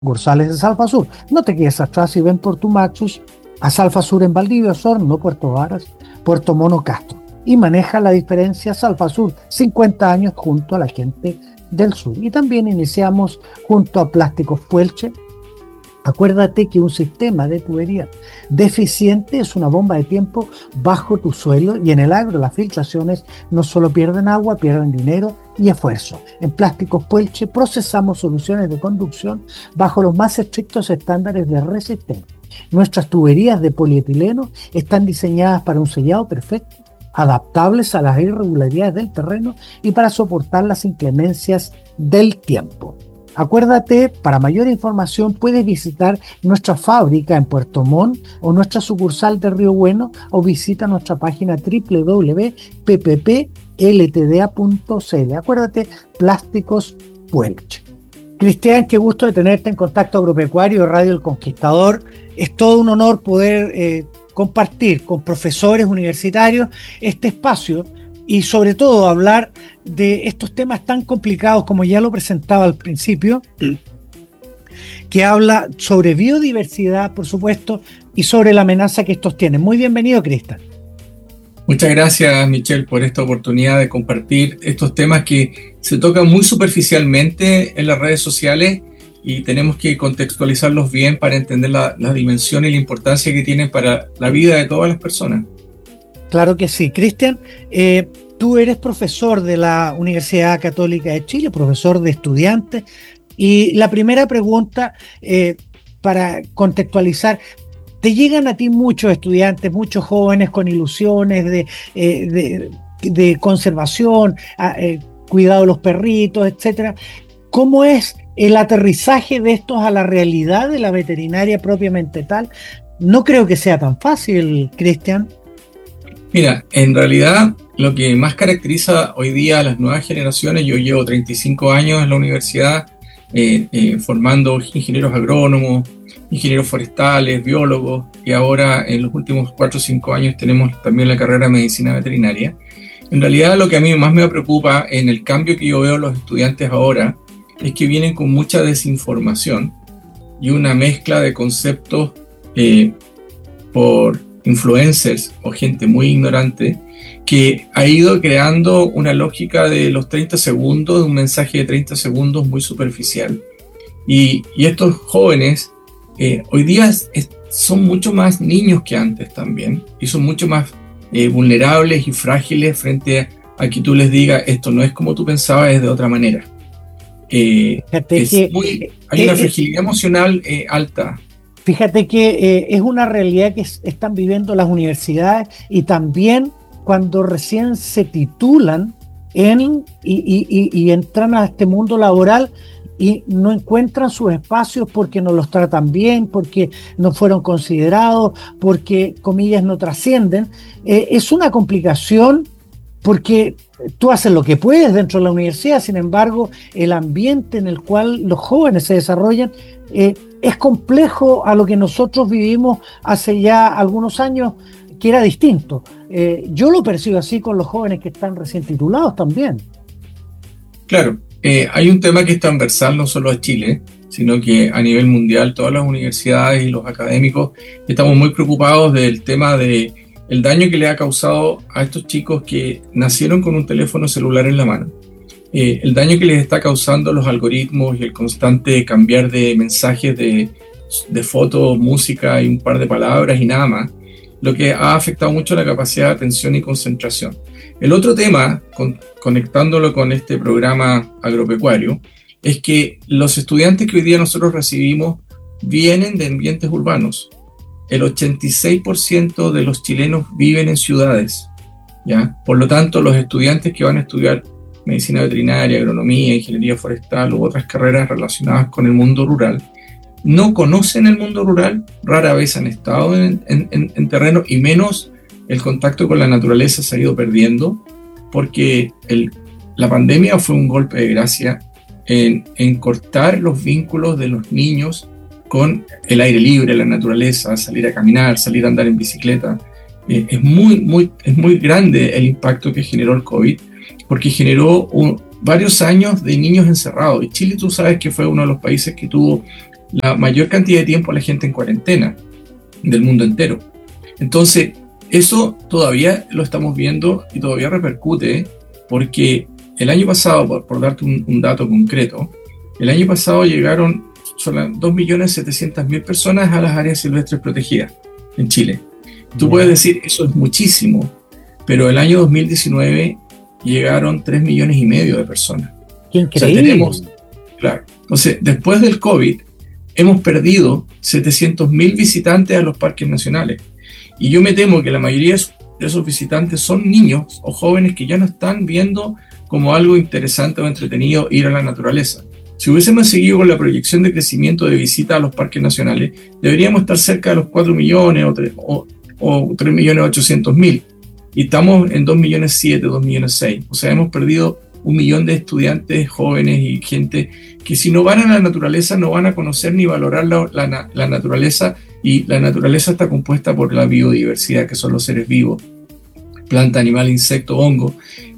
sucursales de Salfa Sur. No te quedes atrás y ven por tu Maxus a Salfa Sur en Valdivia, Osorno, Puerto Varas, Puerto Mono, Castro. Y maneja la diferencia Salfa Sur, 50 años junto a la gente del sur. Y también iniciamos junto a Plásticos Puelche. Acuérdate que un sistema de tubería deficiente es una bomba de tiempo bajo tu suelo, y en el agro las filtraciones no solo pierden agua, pierden dinero y esfuerzo. En Plásticos Puelche procesamos soluciones de conducción bajo los más estrictos estándares de resistencia. Nuestras tuberías de polietileno están diseñadas para un sellado perfecto, adaptables a las irregularidades del terreno y para soportar las inclemencias del tiempo. Acuérdate, para mayor información puedes visitar nuestra fábrica en Puerto Montt o nuestra sucursal de Río Bueno, o visita nuestra página www.pppltda.cl. Acuérdate, Plásticos Puelche. Cristian, qué gusto de tenerte en Contacto Agropecuario, Radio El Conquistador. Es todo un honor poder compartir con profesores universitarios este espacio y sobre todo hablar de estos temas tan complicados como ya lo presentaba al principio, que habla sobre biodiversidad, por supuesto, y sobre la amenaza que estos tienen. Muy bienvenido, Cristian. Muchas gracias, Michelle, por esta oportunidad de compartir estos temas que se tocan muy superficialmente en las redes sociales y tenemos que contextualizarlos bien para entender la dimensión y la importancia que tienen para la vida de todas las personas. Claro que sí. Cristian, tú eres profesor de la Universidad Católica de Chile, profesor de estudiantes, y la primera pregunta, para contextualizar, ¿te llegan a ti muchos estudiantes, muchos jóvenes con ilusiones de conservación, cuidado de los perritos, etcétera? ¿Cómo es el aterrizaje de estos a la realidad de la veterinaria propiamente tal? No creo que sea tan fácil, Cristian. Mira, en realidad lo que más caracteriza hoy día a las nuevas generaciones, yo llevo 35 años en la universidad formando ingenieros agrónomos, ingenieros forestales, biólogos, y ahora en los últimos 4 o 5 años tenemos también la carrera de medicina veterinaria. En realidad lo que a mí más me preocupa en el cambio que yo veo en los estudiantes ahora es que vienen con mucha desinformación y una mezcla de conceptos por influencers o gente muy ignorante que ha ido creando una lógica de los 30 segundos, de un mensaje de 30 segundos muy superficial. Y estos jóvenes hoy día son mucho más niños que antes también, y son mucho más vulnerables y frágiles frente a que tú les digas esto no es como tú pensabas, es de otra manera. Hay una fragilidad emocional alta. Fíjate que es una realidad que están viviendo las universidades, y también cuando recién se titulan y entran a este mundo laboral y no encuentran sus espacios porque no los tratan bien, porque no fueron considerados, porque, comillas, no trascienden. Es una complicación porque tú haces lo que puedes dentro de la universidad, sin embargo, el ambiente en el cual los jóvenes se desarrollan es complejo a lo que nosotros vivimos hace ya algunos años, que era distinto. Yo lo percibo así con los jóvenes que están recién titulados también. Claro, hay un tema que es transversal no solo a Chile, sino que a nivel mundial todas las universidades y los académicos estamos muy preocupados del tema de el daño que le ha causado a estos chicos que nacieron con un teléfono celular en la mano. El daño que les está causando los algoritmos y el constante cambiar de mensajes de fotos, música y un par de palabras y nada más, lo que ha afectado mucho la capacidad de atención y concentración. El otro tema, conectándolo con este programa agropecuario, es que los estudiantes que hoy día nosotros recibimos vienen de ambientes urbanos. El 86% de los chilenos viven en ciudades, ¿ya? Por lo tanto, los estudiantes que van a estudiar medicina veterinaria, agronomía, ingeniería forestal u otras carreras relacionadas con el mundo rural, no conocen el mundo rural, rara vez han estado en terreno, y menos el contacto con la naturaleza se ha ido perdiendo, porque la pandemia fue un golpe de gracia en cortar los vínculos de los niños con el aire libre, la naturaleza, salir a caminar, salir a andar en bicicleta. Es muy grande el impacto que generó el COVID, porque generó varios años de niños encerrados. Y Chile, tú sabes que fue uno de los países que tuvo la mayor cantidad de tiempo a la gente en cuarentena del mundo entero. Entonces, eso todavía lo estamos viendo y todavía repercute, porque el año pasado, por darte un dato concreto, el año pasado llegaron 2.700.000 personas a las áreas silvestres protegidas en Chile. Tú puedes decir, eso es muchísimo, pero el año 2019 llegaron 3,5 millones de personas. ¡Qué increíble! O sea, claro. Entonces, después del COVID, hemos perdido 700.000 visitantes a los parques nacionales. Y yo me temo que la mayoría de esos visitantes son niños o jóvenes que ya no están viendo como algo interesante o entretenido ir a la naturaleza. Si hubiésemos seguido con la proyección de crecimiento de visita a los parques nacionales, deberíamos estar cerca de los 4 millones o 3.800.000. Y estamos en 2,7 millones, 2,6 millones. O sea, hemos perdido 1 millón de estudiantes jóvenes y gente que, si no van a la naturaleza, no van a conocer ni valorar la naturaleza. Y la naturaleza está compuesta por la biodiversidad, que son los seres vivos, planta, animal, insecto, hongo.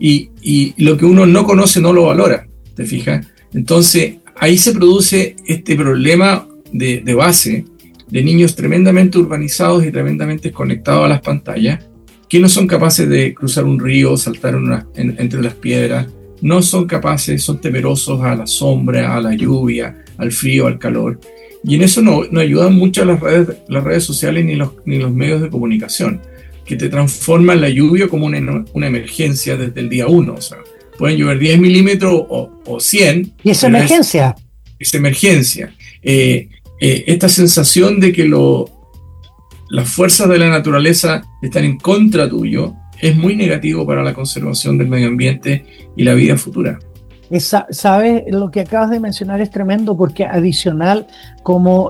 Y lo que uno no conoce no lo valora, ¿te fijas? Entonces, ahí se produce este problema de base de niños tremendamente urbanizados y tremendamente conectados a las pantallas, que no son capaces de cruzar un río, saltar entre las piedras, no son capaces, son temerosos a la sombra, a la lluvia, al frío, al calor. Y en eso no ayudan mucho las redes sociales ni los medios de comunicación, que te transforman la lluvia como una emergencia desde el día 1. O sea, pueden llover 10 milímetros o 100. ¿Y esa emergencia? Es emergencia. Esta sensación de que las fuerzas de la naturaleza están en contra tuyo es muy negativo para la conservación del medio ambiente y la vida futura. ¿Sabes? Lo que acabas de mencionar es tremendo, porque adicional, como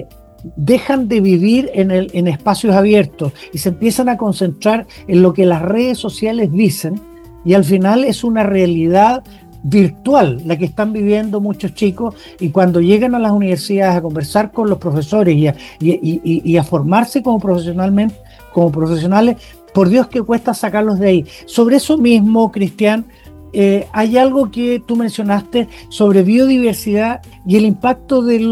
dejan de vivir en espacios abiertos y se empiezan a concentrar en lo que las redes sociales dicen, y al final es una realidad virtual la que están viviendo muchos chicos, y cuando llegan a las universidades a conversar con los profesores y a formarse como profesionales, por Dios que cuesta sacarlos de ahí. Sobre eso mismo, Cristian, hay algo que tú mencionaste sobre biodiversidad y el impacto del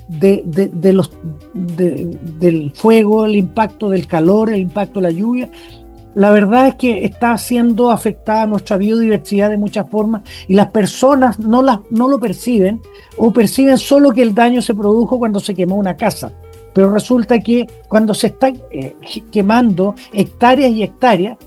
fuego, el impacto del calor, el impacto de la lluvia. La verdad es que está siendo afectada nuestra biodiversidad de muchas formas, y las personas no lo perciben, o perciben solo que el daño se produjo cuando se quemó una casa. Pero resulta que cuando se está quemando hectáreas y hectáreas,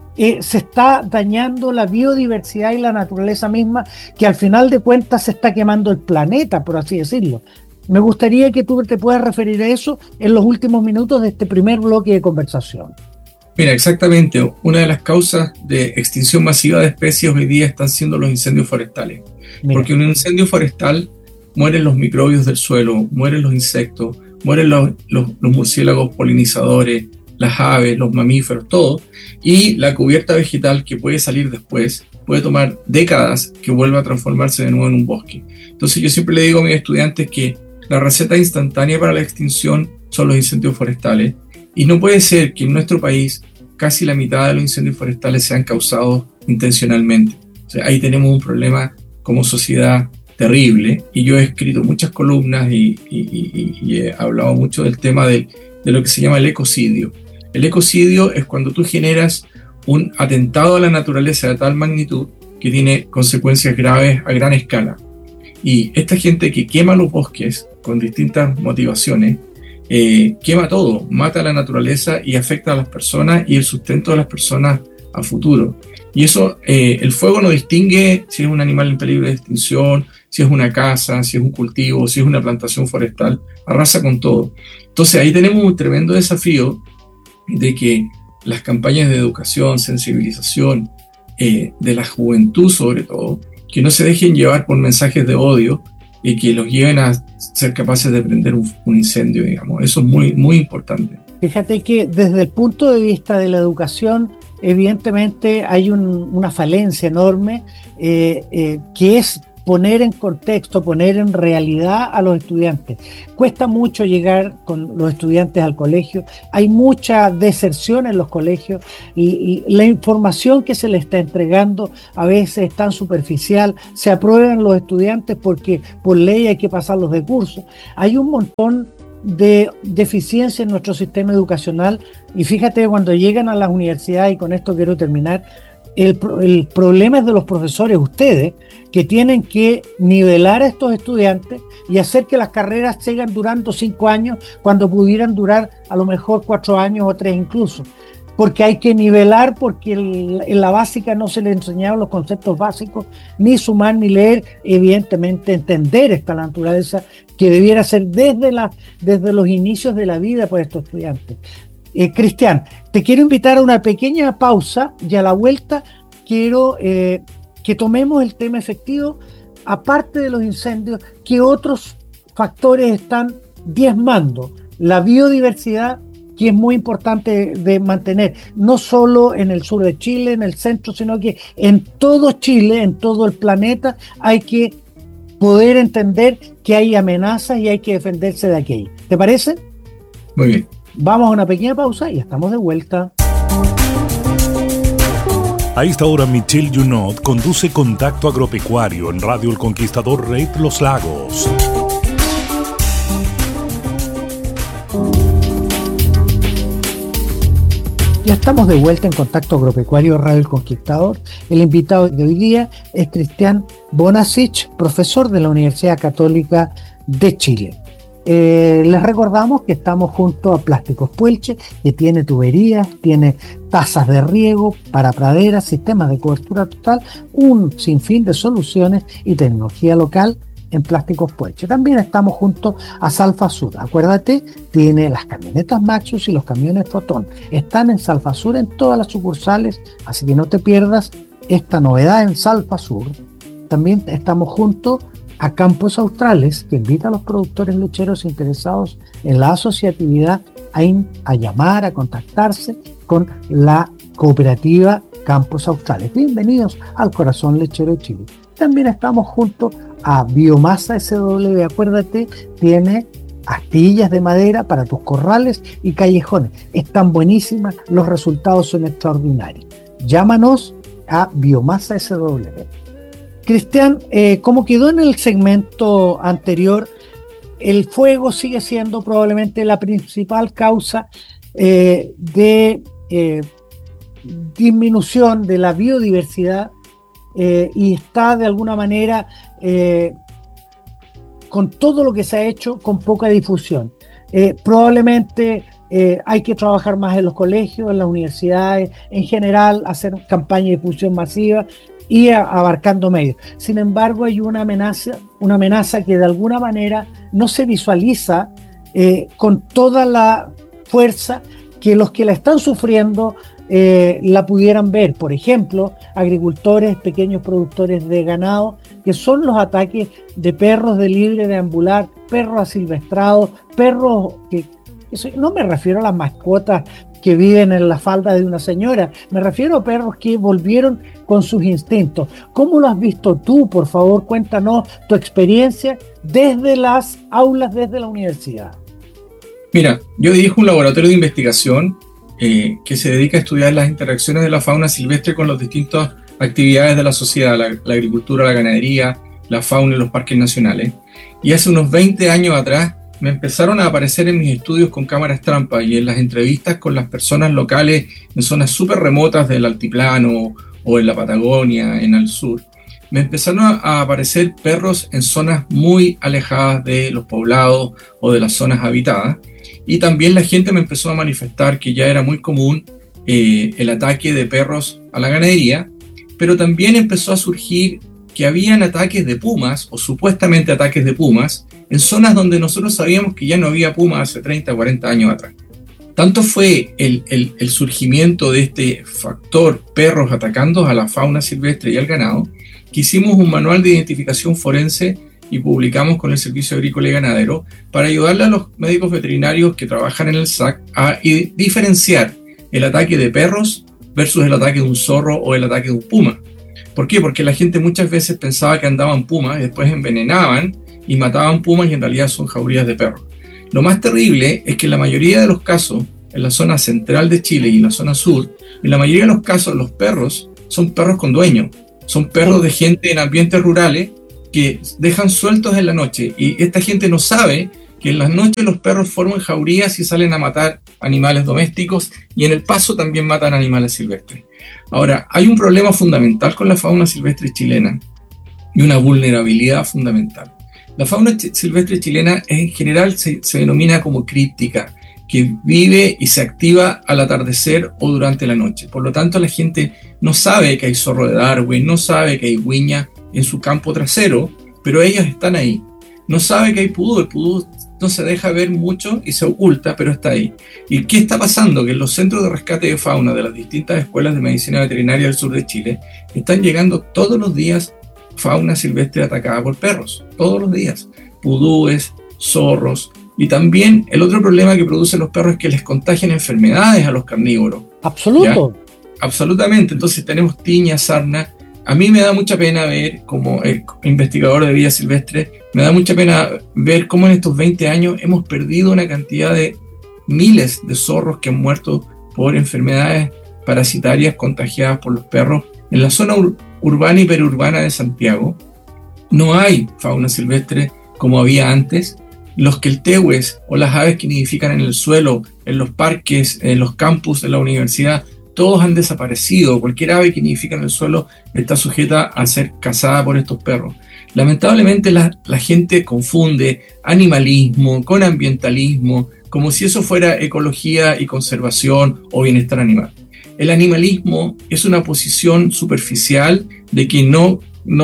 se está dañando la biodiversidad y la naturaleza misma, que al final de cuentas se está quemando el planeta, por así decirlo. Me gustaría que tú te puedas referir a eso en los últimos minutos de este primer bloque de conversación. Mira, exactamente, una de las causas de extinción masiva de especies hoy día están siendo los incendios forestales. Mira. Porque en un incendio forestal mueren los microbios del suelo, mueren los insectos, mueren los murciélagos polinizadores, las aves, los mamíferos, todo, y la cubierta vegetal que puede salir después puede tomar décadas que vuelva a transformarse de nuevo en un bosque. Entonces yo siempre le digo a mis estudiantes que la receta instantánea para la extinción son los incendios forestales, y no puede ser que en nuestro país casi la mitad de los incendios forestales sean causados intencionalmente. O sea, ahí tenemos un problema como sociedad terrible, y yo he escrito muchas columnas y he hablado mucho del tema de lo que se llama el ecocidio. El ecocidio es cuando tú generas un atentado a la naturaleza de tal magnitud que tiene consecuencias graves a gran escala. Y esta gente que quema los bosques con distintas motivaciones, quema todo, mata a la naturaleza y afecta a las personas y el sustento de las personas a futuro. Y eso, el fuego no distingue si es un animal en peligro de extinción, si es una casa, si es un cultivo, si es una plantación forestal, arrasa con todo. Entonces ahí tenemos un tremendo desafío de que las campañas de educación, sensibilización, de la juventud sobre todo, que no se dejen llevar por mensajes de odio y que los lleven a ser capaces de prender un incendio, digamos. Eso es muy, muy importante. Fíjate que desde el punto de vista de la educación, evidentemente hay una falencia enorme, que es poner en contexto, poner en realidad a los estudiantes. Cuesta mucho llegar con los estudiantes al colegio, hay mucha deserción en los colegios y la información que se les está entregando a veces es tan superficial, se aprueban los estudiantes porque por ley hay que pasarlos de curso. Hay un montón de deficiencia en nuestro sistema educacional y fíjate cuando llegan a las universidades, y con esto quiero terminar, el problema es de los profesores, ustedes, que tienen que nivelar a estos estudiantes y hacer que las carreras sigan durando 5 años cuando pudieran durar a lo mejor 4 años o 3 incluso. Porque hay que nivelar, porque en la básica no se les enseñaron los conceptos básicos, ni sumar ni leer, evidentemente entender esta naturaleza que debiera ser desde los inicios de la vida para estos estudiantes. Cristian, te quiero invitar a una pequeña pausa y a la vuelta quiero que tomemos el tema efectivo, aparte de los incendios, ¿qué otros factores están diezmando la biodiversidad, que es muy importante de mantener, no solo en el sur de Chile, en el centro, sino que en todo Chile, en todo el planeta, hay que poder entender que hay amenazas y hay que defenderse de aquello. ¿Te parece? Muy bien. Vamos a una pequeña pausa y estamos de vuelta. A esta hora, Michelle Junot conduce Contacto Agropecuario en Radio El Conquistador Red Los Lagos. Ya estamos de vuelta en Contacto Agropecuario Radio El Conquistador. El invitado de hoy día es Cristian Bonasich, profesor de la Universidad Católica de Chile. Les recordamos que estamos junto a Plásticos Puelche, que tiene tuberías, tiene tazas de riego para praderas, sistemas de cobertura total, un sinfín de soluciones y tecnología local en Plásticos Puelche. También estamos junto a Salfasur. Acuérdate, tiene las camionetas Maxus y los camiones Fotón. Están en Salfasur en todas las sucursales, así que no te pierdas esta novedad en Salfasur. También estamos junto a Campos Australes, que invita a los productores lecheros interesados en la asociatividad a llamar, a contactarse con la cooperativa Campos Australes. Bienvenidos al corazón lechero de Chile. También estamos junto a Biomasa SW. Acuérdate, tiene astillas de madera para tus corrales y callejones. Están buenísimas, los resultados son extraordinarios. Llámanos a Biomasa SW. Cristian, como quedó en el segmento anterior, el fuego sigue siendo probablemente la principal causa de disminución de la biodiversidad y está de alguna manera con todo lo que se ha hecho con poca difusión. Probablemente hay que trabajar más en los colegios, en las universidades, en general, hacer campaña de difusión masiva y abarcando medios. Sin embargo, hay una amenaza que de alguna manera no se visualiza con toda la fuerza que los que la están sufriendo la pudieran ver. Por ejemplo, agricultores, pequeños productores de ganado, que son los ataques de perros de libre deambular, perros asilvestrados, perros que no me refiero a las mascotas que viven en la falda de una señora, me refiero a perros que volvieron con sus instintos. ¿Cómo lo has visto tú? Por favor, cuéntanos tu experiencia desde las aulas, desde la universidad. Mira, yo dirijo un laboratorio de investigación que se dedica a estudiar las interacciones de la fauna silvestre con las distintas actividades de la sociedad, la agricultura, la ganadería, la fauna y los parques nacionales. Y hace unos 20 años atrás me empezaron a aparecer en mis estudios con cámaras trampa y en las entrevistas con las personas locales en zonas súper remotas del altiplano o en la Patagonia, en el sur. Me empezaron a aparecer perros en zonas muy alejadas de los poblados o de las zonas habitadas. Y también la gente me empezó a manifestar que ya era muy común el ataque de perros a la ganadería, pero también empezó a surgir que habían ataques de pumas, o supuestamente ataques de pumas, en zonas donde nosotros sabíamos que ya no había pumas hace 30 o 40 años atrás. Tanto fue el surgimiento de este factor perros atacando a la fauna silvestre y al ganado, que hicimos un manual de identificación forense y publicamos con el Servicio Agrícola y Ganadero para ayudarle a los médicos veterinarios que trabajan en el SAC a diferenciar el ataque de perros versus el ataque de un zorro o el ataque de un puma. ¿Por qué? Porque la gente muchas veces pensaba que andaban pumas y después envenenaban y mataban pumas y en realidad son jaurías de perros. Lo más terrible es que en la mayoría de los casos, en la zona central de Chile y en la zona sur, en la mayoría de los casos los perros son perros con dueño, son perros de gente en ambientes rurales que dejan sueltos en la noche y esta gente no sabe que en las noches los perros forman jaurías y salen a matar animales domésticos y en el paso también matan animales silvestres. Ahora, hay un problema fundamental con la fauna silvestre chilena y una vulnerabilidad fundamental. La fauna silvestre chilena en general se denomina como críptica, que vive y se activa al atardecer o durante la noche. Por lo tanto, la gente no sabe que hay zorro de Darwin, no sabe que hay huiña en su campo trasero, pero ellas están ahí. No sabe que hay pudú, el pudú no se deja ver mucho y se oculta, pero está ahí. ¿Y qué está pasando? Que en los centros de rescate de fauna de las distintas escuelas de medicina veterinaria del sur de Chile están llegando todos los días fauna silvestre atacada por perros, todos los días. Pudúes, zorros, y también el otro problema que producen los perros es que les contagian enfermedades a los carnívoros. Absoluto. ¿Ya? Absolutamente. Entonces tenemos tiña, sarna. A mí me da mucha pena ver, como investigador de vida silvestre, me da mucha pena ver cómo en estos 20 años hemos perdido una cantidad de miles de zorros que han muerto por enfermedades parasitarias contagiadas por los perros. En la zona urbana y periurbana de Santiago no hay fauna silvestre como había antes. Los queltehues o las aves que nidifican en el suelo, en los parques, en los campus de la universidad, todos han desaparecido. Cualquier ave que nidifica en el suelo está sujeta a ser cazada por estos perros. Lamentablemente la gente confunde animalismo con ambientalismo, como si eso fuera ecología y conservación o bienestar animal. El animalismo es una posición superficial de que no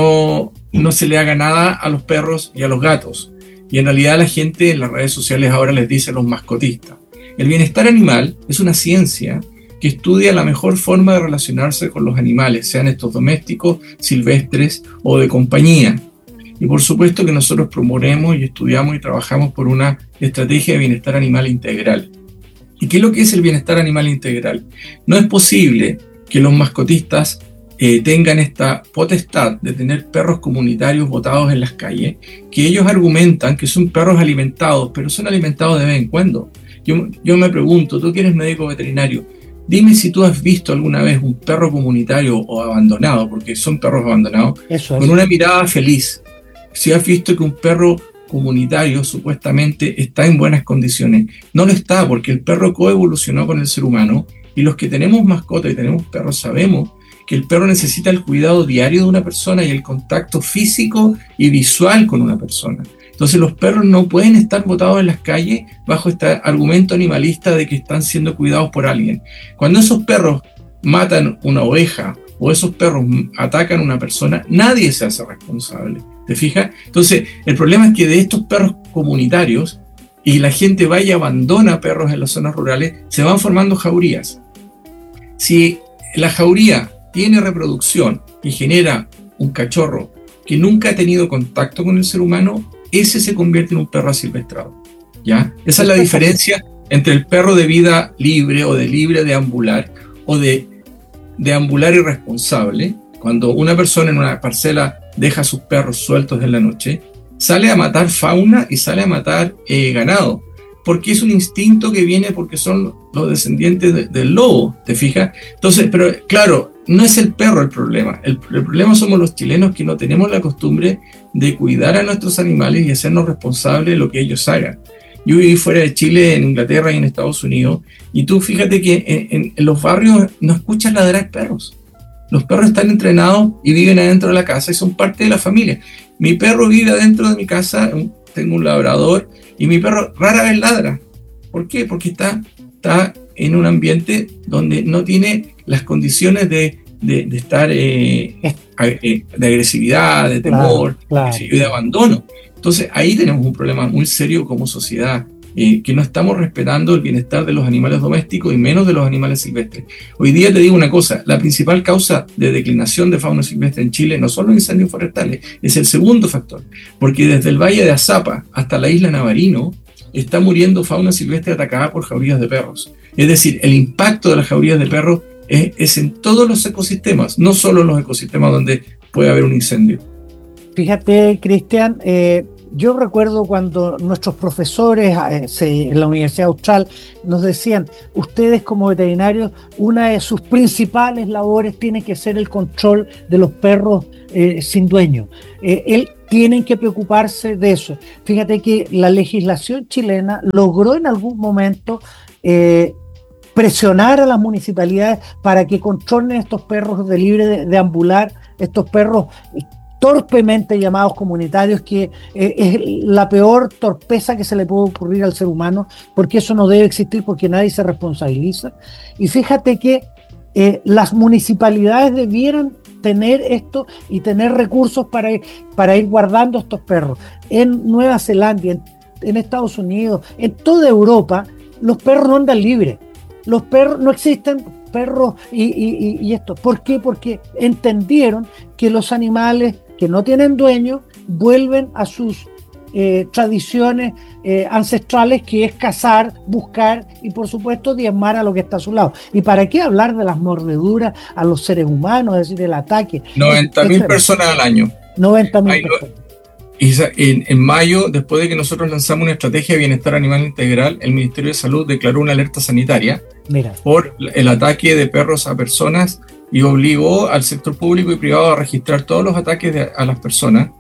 se le haga nada a los perros y a los gatos. Y en realidad la gente en las redes sociales ahora les dice los mascotistas. El bienestar animal es una ciencia que estudia la mejor forma de relacionarse con los animales, sean estos domésticos, silvestres o de compañía. Y por supuesto que nosotros promovemos y estudiamos y trabajamos por una estrategia de bienestar animal integral. ¿Y qué es lo que es el bienestar animal integral? No es posible que los mascotistas tengan esta potestad de tener perros comunitarios botados en las calles, que ellos argumentan que son perros alimentados, pero son alimentados de vez en cuando. Yo me pregunto, tú que eres médico veterinario, dime si tú has visto alguna vez un perro comunitario o abandonado, porque son perros abandonados, con una mirada feliz. Si has visto que un perro comunitario supuestamente está en buenas condiciones. No lo está, porque el perro coevolucionó con el ser humano, y los que tenemos mascota y tenemos perros sabemos que el perro necesita el cuidado diario de una persona y el contacto físico y visual con una persona. Entonces los perros no pueden estar botados en las calles bajo este argumento animalista de que están siendo cuidados por alguien. Cuando esos perros matan una oveja o esos perros atacan a una persona, nadie se hace responsable. ¿Te fijas? Entonces el problema es que de estos perros comunitarios, y la gente va y abandona perros en las zonas rurales, se van formando jaurías. Si la jauría tiene reproducción y genera un cachorro que nunca ha tenido contacto con el ser humano, ese se convierte en un perro asilvestrado, ¿ya? Esa es la diferencia entre el perro de vida libre o de libre deambular o de deambular irresponsable. Cuando una persona en una parcela deja a sus perros sueltos en la noche, sale a matar fauna y sale a matar ganado, porque es un instinto que viene porque son los descendientes del lobo, ¿te fijas? Entonces, pero claro, no es el perro el problema. El problema somos los chilenos, que no tenemos la costumbre de cuidar a nuestros animales y hacernos responsables de lo que ellos hagan. Yo viví fuera de Chile, en Inglaterra y en Estados Unidos, y tú fíjate que en los barrios no escuchas ladrar perros. Los perros están entrenados y viven adentro de la casa y son parte de la familia. Mi perro vive adentro de mi casa, tengo un labrador, y mi perro rara vez ladra. ¿Por qué? Porque está en un ambiente donde no tiene las condiciones de estar de agresividad, de temor, claro. Y de abandono. Entonces ahí tenemos un problema muy serio como sociedad, que no estamos respetando el bienestar de los animales domésticos y menos de los animales silvestres. Hoy día te digo una cosa, la principal causa de declinación de fauna silvestre en Chile no son los incendios forestales, es el segundo factor, porque desde el Valle de Azapa hasta la isla Navarino está muriendo fauna silvestre atacada por jaurías de perros. Es decir, el impacto de las jaurías de perros es en todos los ecosistemas, no solo en los ecosistemas donde puede haber un incendio. Fíjate, Cristian, yo recuerdo cuando nuestros profesores en la Universidad Austral nos decían, ustedes como veterinarios, una de sus principales labores tiene que ser el control de los perros sin dueño. Tienen que preocuparse de eso. Fíjate que la legislación chilena logró en algún momento presionar a las municipalidades para que controlen estos perros de libre de ambular, estos perros torpemente llamados comunitarios, que es la peor torpeza que se le puede ocurrir al ser humano, porque eso no debe existir, porque nadie se responsabiliza. Y fíjate que las municipalidades debieran tener esto y tener recursos para ir guardando estos perros. En Nueva Zelanda, en Estados Unidos, en toda Europa, los perros no andan libres. Los perros no existen perros y esto. ¿Por qué? Porque entendieron que los animales que no tienen dueño vuelven a sus tradiciones ancestrales, que es cazar, buscar y por supuesto diezmar a lo que está a su lado. ¿Y para qué hablar de las mordeduras a los seres humanos, es decir, el ataque? 90.000 personas al año. 90.000 personas. En mayo, después de que nosotros lanzamos una estrategia de bienestar animal integral, el Ministerio de Salud declaró una alerta sanitaria por el ataque de perros a personas y obligó al sector público y privado a registrar todos los ataques a las personas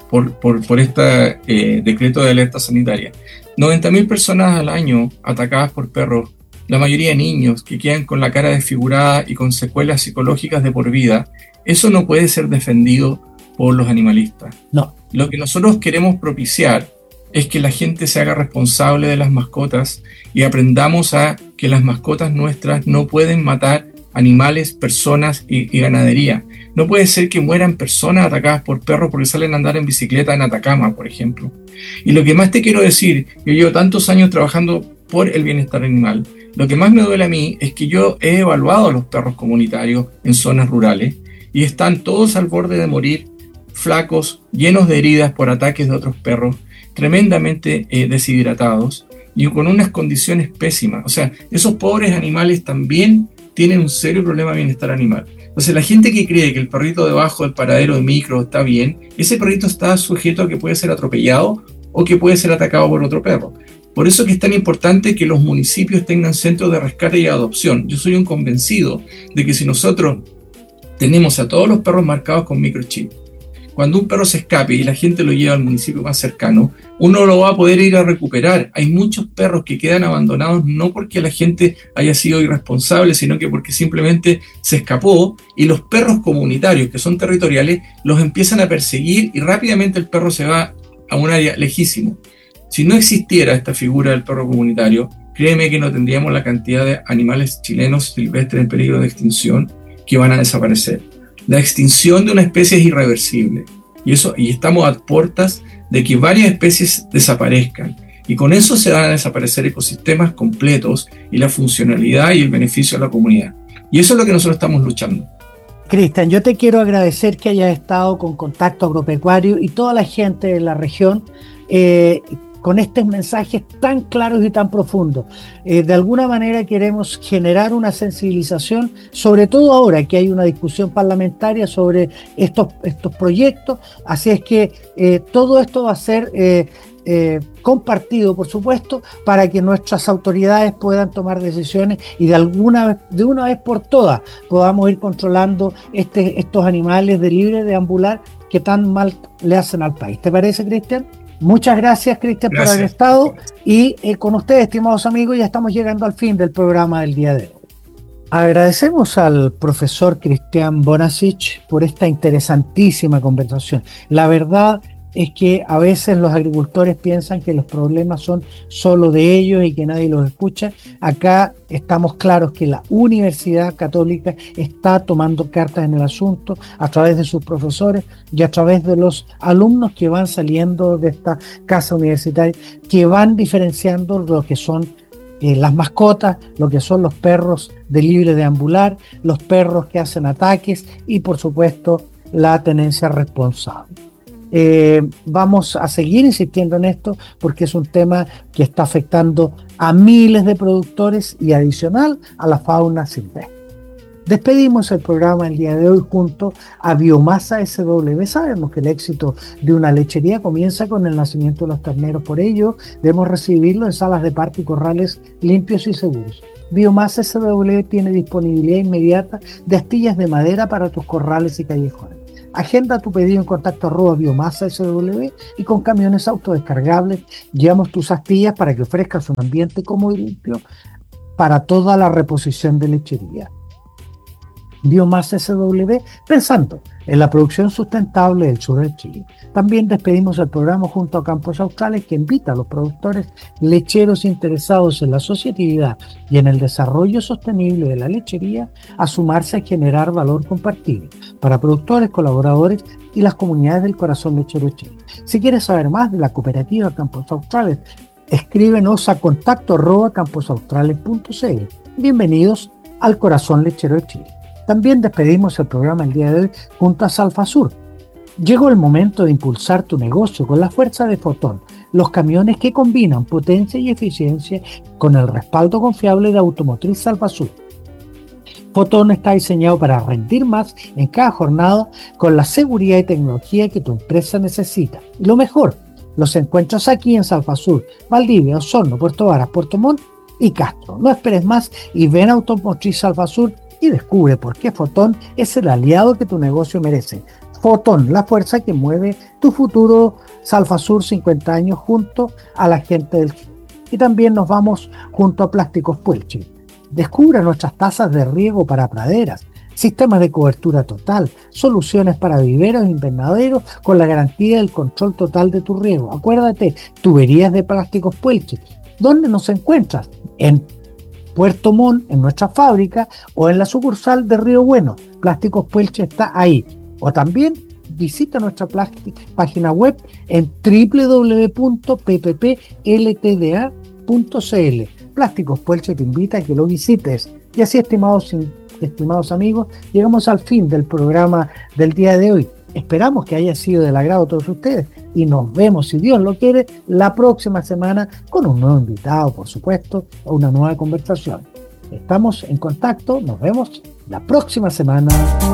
por este decreto de alerta sanitaria. 90.000 personas al año atacadas por perros, la mayoría niños que quedan con la cara desfigurada y con secuelas psicológicas de por vida. Eso no puede ser defendido por los animalistas. No. Lo que nosotros queremos propiciar es que la gente se haga responsable de las mascotas y aprendamos a que las mascotas nuestras no pueden matar animales, personas y ganadería. No puede ser que mueran personas atacadas por perros porque salen a andar en bicicleta en Atacama, por ejemplo. Y lo que más te quiero decir, yo llevo tantos años trabajando por el bienestar animal, lo que más me duele a mí es que yo he evaluado a los perros comunitarios en zonas rurales y están todos al borde de morir, flacos, llenos de heridas por ataques de otros perros, tremendamente deshidratados y con unas condiciones pésimas. O sea, esos pobres animales también tienen un serio problema de bienestar animal. Entonces, la gente que cree que el perrito debajo del paradero de micro está bien, ese perrito está sujeto a que puede ser atropellado o que puede ser atacado por otro perro. Por eso que es tan importante que los municipios tengan centros de rescate y adopción. Yo soy un convencido de que si nosotros tenemos a todos los perros marcados con microchip, cuando un perro se escape y la gente lo lleva al municipio más cercano, uno lo va a poder ir a recuperar. Hay muchos perros que quedan abandonados no porque la gente haya sido irresponsable, sino que porque simplemente se escapó, y los perros comunitarios, que son territoriales, los empiezan a perseguir y rápidamente el perro se va a un área lejísimo. Si no existiera esta figura del perro comunitario, créeme que no tendríamos la cantidad de animales chilenos silvestres en peligro de extinción que van a desaparecer. La extinción de una especie es irreversible y estamos a puertas de que varias especies desaparezcan, y con eso se van a desaparecer ecosistemas completos y la funcionalidad y el beneficio a la comunidad. Y eso es lo que nosotros estamos luchando. Cristian, yo te quiero agradecer que hayas estado con Contacto Agropecuario y toda la gente de la región con estos mensajes tan claros y tan profundos. De alguna manera queremos generar una sensibilización, sobre todo ahora que hay una discusión parlamentaria sobre estos proyectos. Así es que todo esto va a ser compartido, por supuesto, para que nuestras autoridades puedan tomar decisiones y de una vez por todas podamos ir controlando estos animales de libre deambular que tan mal le hacen al país. ¿Te parece, Cristian? Muchas gracias, Cristian, por haber estado, y con ustedes, estimados amigos, ya estamos llegando al fin del programa del día de hoy. Agradecemos al profesor Cristian Bonasich por esta interesantísima conversación. La verdad es que a veces los agricultores piensan que los problemas son solo de ellos y que nadie los escucha. Acá estamos claros que la Universidad Católica está tomando cartas en el asunto a través de sus profesores y a través de los alumnos que van saliendo de esta casa universitaria, que van diferenciando lo que son las mascotas, lo que son los perros de libre deambular, los perros que hacen ataques y, por supuesto, la tenencia responsable. Vamos a seguir insistiendo en esto porque es un tema que está afectando a miles de productores y adicional a la fauna silvestre. Despedimos el programa el día de hoy junto a Biomasa SW. Sabemos que el éxito de una lechería comienza con el nacimiento de los terneros. Por ello, debemos recibirlo en salas de parto y corrales limpios y seguros. Biomasa SW tiene disponibilidad inmediata de astillas de madera para tus corrales y callejones. Agenda tu pedido en contacto @Biomasa SW y con camiones autodescargables llevamos tus astillas para que ofrezcas un ambiente cómodo y limpio para toda la reposición de lechería. Biomasa SW, pensando en la producción sustentable del sur de Chile. También despedimos el programa junto a Campos Australes, que invita a los productores lecheros interesados en la asociatividad y en el desarrollo sostenible de la lechería a sumarse a generar valor compartido para productores, colaboradores y las comunidades del corazón lechero de Chile. Si quieres saber más de la cooperativa Campos Australes, escríbenos a contacto@camposaustrales.cl. Bienvenidos al corazón lechero de Chile. También despedimos el programa el día de hoy junto a Salfasur. Llegó el momento de impulsar tu negocio con la fuerza de Fotón, los camiones que combinan potencia y eficiencia con el respaldo confiable de Automotriz Salfasur. Fotón está diseñado para rendir más en cada jornada con la seguridad y tecnología que tu empresa necesita. Y lo mejor, los encuentras aquí en Salfasur, Valdivia, Osorno, Puerto Varas, Puerto Montt y Castro. No esperes más y ven a Automotriz Salfasur y descubre por qué Fotón es el aliado que tu negocio merece. Fotón, la fuerza que mueve tu futuro. Salfasur, 50 años junto a la gente del... Y también nos vamos junto a Plásticos Puelche. Descubra nuestras tazas de riego para praderas, sistemas de cobertura total, soluciones para viveros e invernaderos con la garantía del control total de tu riego. Acuérdate, tuberías de Plásticos Puelche. ¿Dónde nos encuentras? En Puerto Montt, en nuestra fábrica, o en la sucursal de Río Bueno. Plásticos Puelche está ahí. O también visita nuestra página web en www.pppltda.cl. Plásticos Puelche te invita a que lo visites. Y así, estimados amigos, llegamos al fin del programa del día de hoy. Esperamos que haya sido del agrado de todos ustedes y nos vemos, si Dios lo quiere, la próxima semana con un nuevo invitado, por supuesto, o una nueva conversación. Estamos en contacto, nos vemos la próxima semana.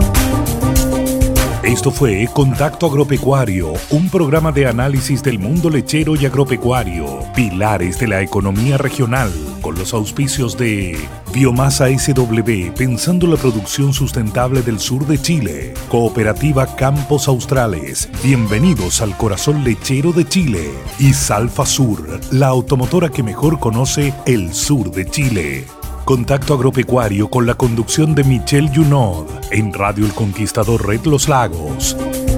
Esto fue Contacto Agropecuario, un programa de análisis del mundo lechero y agropecuario, pilares de la economía regional, con los auspicios de Biomasa SW, pensando la producción sustentable del sur de Chile, Cooperativa Campos Australes, bienvenidos al corazón lechero de Chile, y Salfasur, la automotora que mejor conoce el sur de Chile. Contacto Agropecuario con la conducción de Michel Junod en Radio El Conquistador Red Los Lagos.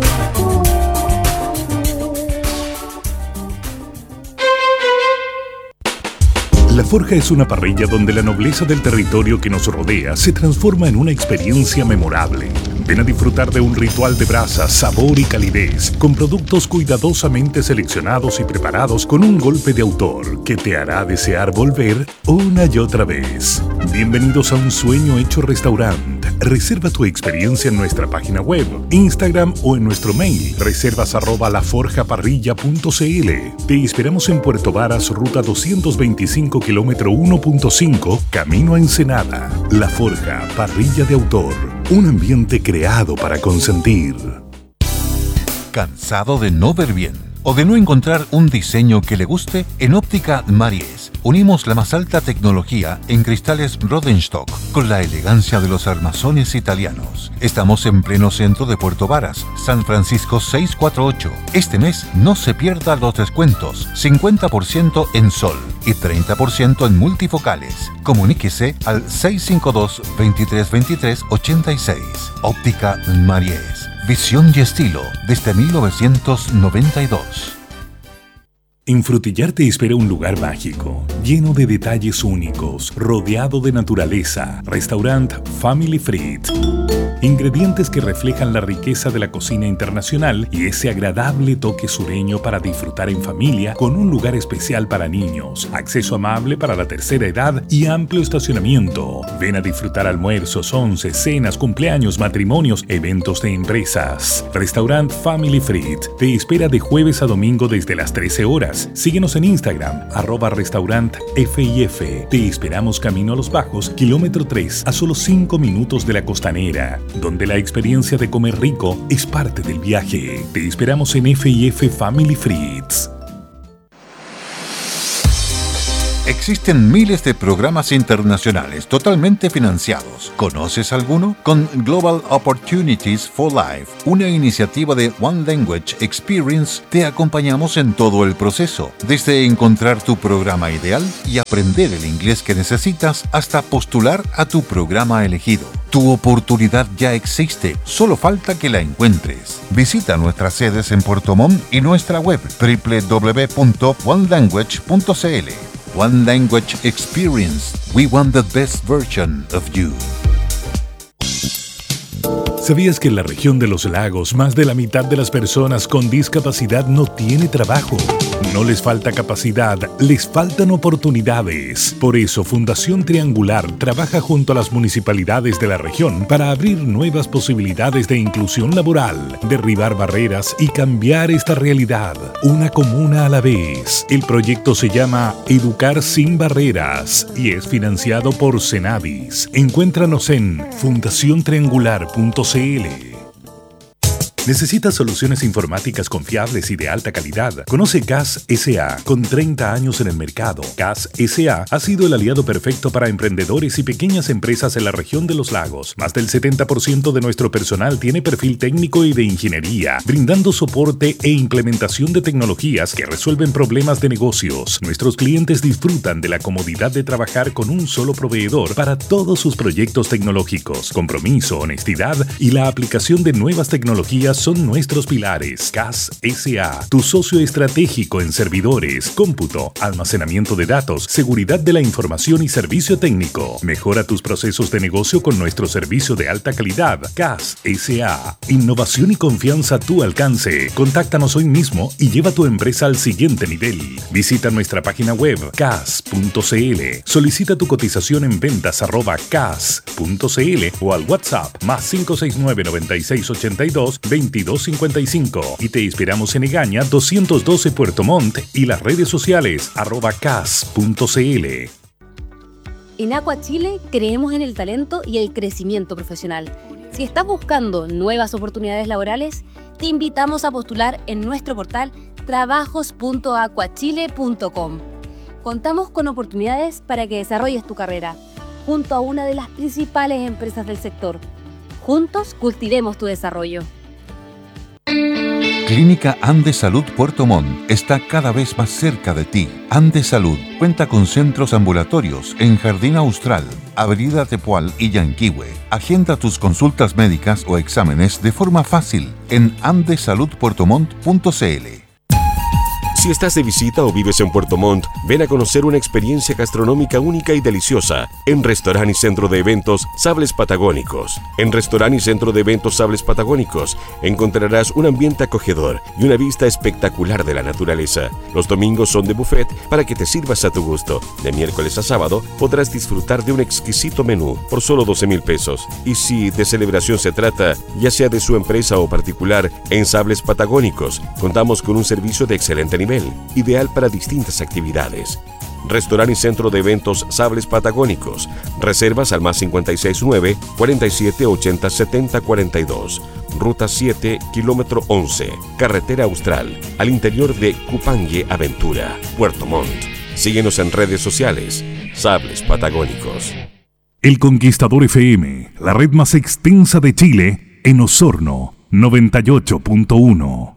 La Forja es una parrilla donde la nobleza del territorio que nos rodea se transforma en una experiencia memorable. Ven a disfrutar de un ritual de brasa, sabor y calidez, con productos cuidadosamente seleccionados y preparados con un golpe de autor que te hará desear volver una y otra vez. Bienvenidos a un sueño hecho restaurante. Reserva tu experiencia en nuestra página web, Instagram o en nuestro mail, reservas@laforjaparrilla.cl. Te esperamos en Puerto Varas, ruta 225, kilómetro 1.5, camino a Ensenada. La Forja, parrilla de autor. Un ambiente creado para consentir. ¿Cansado de no ver bien o de no encontrar un diseño que le guste? En Óptica Maries unimos la más alta tecnología en cristales Rodenstock con la elegancia de los armazones italianos. Estamos en pleno centro de Puerto Varas, San Francisco 648. Este mes no se pierda los descuentos, 50% en sol y 30% en multifocales. Comuníquese al 652-2323-86. Óptica Maries. Visión y estilo desde 1992. En Frutillar te espera un lugar mágico, lleno de detalles únicos, rodeado de naturaleza. Restaurant Family Frit. Ingredientes que reflejan la riqueza de la cocina internacional y ese agradable toque sureño para disfrutar en familia, con un lugar especial para niños, acceso amable para la tercera edad y amplio estacionamiento. Ven a disfrutar almuerzos, once, cenas, cumpleaños, matrimonios, eventos de empresas. Restaurant Family Fried te espera de jueves a domingo desde las 13 horas. Síguenos en Instagram, @restaurantfif. Te esperamos camino a Los Bajos, kilómetro 3, a solo 5 minutos de la Costanera, donde la experiencia de comer rico es parte del viaje. Te esperamos en FIF Family Frieds. Existen miles de programas internacionales totalmente financiados. ¿Conoces alguno? Con Global Opportunities for Life, una iniciativa de One Language Experience, te acompañamos en todo el proceso, desde encontrar tu programa ideal y aprender el inglés que necesitas hasta postular a tu programa elegido. Tu oportunidad ya existe, solo falta que la encuentres. Visita nuestras sedes en Puerto Montt y nuestra web www.onelanguage.cl. One Language Experience. We want the best version of you. ¿Sabías que en la región de los lagos más de la mitad de las personas con discapacidad no tiene trabajo? No les falta capacidad, les faltan oportunidades. Por eso, Fundación Triangular trabaja junto a las municipalidades de la región para abrir nuevas posibilidades de inclusión laboral, derribar barreras y cambiar esta realidad, una comuna a la vez. El proyecto se llama Educar sin Barreras y es financiado por Cenavis. Encuéntranos en fundaciontriangular.cl. ¿Necesitas soluciones informáticas confiables y de alta calidad? Conoce CAS S.A. con 30 años en el mercado. CAS S.A. ha sido el aliado perfecto para emprendedores y pequeñas empresas en la región de los lagos. Más del 70% de nuestro personal tiene perfil técnico y de ingeniería, brindando soporte e implementación de tecnologías que resuelven problemas de negocios. Nuestros clientes disfrutan de la comodidad de trabajar con un solo proveedor para todos sus proyectos tecnológicos. Compromiso, honestidad y la aplicación de nuevas tecnologías son nuestros pilares. CAS S.A., tu socio estratégico en servidores, cómputo, almacenamiento de datos, seguridad de la información y servicio técnico. Mejora tus procesos de negocio con nuestro servicio de alta calidad. CAS S.A., innovación y confianza a tu alcance. Contáctanos hoy mismo y lleva tu empresa al siguiente nivel. Visita nuestra página web cas.cl. Solicita tu cotización en ventas@cas.cl o al WhatsApp +569 9682 2255 y te esperamos en Egaña 212 Puerto Montt y las redes sociales @cas.cl. En Aqua Chile creemos en el talento y el crecimiento profesional. Si estás buscando nuevas oportunidades laborales, te invitamos a postular en nuestro portal trabajos.aquachile.com. Contamos con oportunidades para que desarrolles tu carrera junto a una de las principales empresas del sector. Juntos cultivemos tu desarrollo. Clínica Andes Salud Puerto Montt está cada vez más cerca de ti. Andes Salud cuenta con centros ambulatorios en Jardín Austral, Avenida Tepual y Yanquihue. Agenda tus consultas médicas o exámenes de forma fácil en andesaludpuertomontt.cl. Si estás de visita o vives en Puerto Montt, ven a conocer una experiencia gastronómica única y deliciosa en Restaurant y Centro de Eventos Sables Patagónicos. En Restaurant y Centro de Eventos Sables Patagónicos encontrarás un ambiente acogedor y una vista espectacular de la naturaleza. Los domingos son de buffet para que te sirvas a tu gusto. De miércoles a sábado podrás disfrutar de un exquisito menú por solo 12,000 pesos. Y si de celebración se trata, ya sea de su empresa o particular, en Sables Patagónicos contamos con un servicio de excelente nivel, ideal para distintas actividades. Restaurant y Centro de Eventos Sables Patagónicos. Reservas al +569 47 80 70 42. Ruta 7, kilómetro 11, Carretera Austral, al interior de Cupangue Aventura, Puerto Montt. Síguenos en redes sociales. Sables Patagónicos. El Conquistador FM, la red más extensa de Chile, en Osorno, 98.1.